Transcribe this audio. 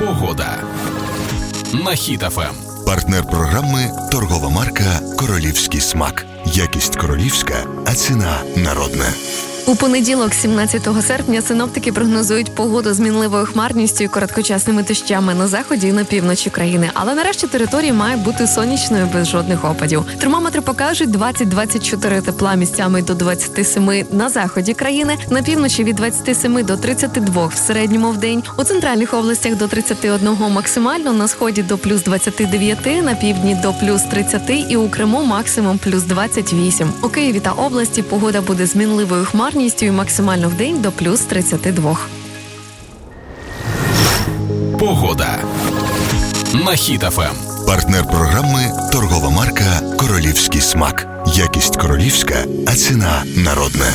Погода на Хіт ФМ. Партнер програми – торгова марка «Королівський смак». Якість королівська, а ціна народна. У понеділок, 17 серпня, синоптики прогнозують погоду з мінливою хмарністю і короткочасними дощами на заході і на півночі країни. Але нарешті територія має бути сонячною без жодних опадів. Термометри покажуть 20-24 тепла, місцями до 27 на заході країни, на півночі від 27 до 32 в середньому в день, у центральних областях до 31 максимально, на сході до плюс 29, на півдні до плюс 30 і у Криму максимум плюс 28. У Києві та області погода буде з мінливою хмарністю і максимально в день до плюс 32. Погода на Хіт ФМ. Партнер програми – торгова марка «Королівський смак». Якість королівська, а ціна народна.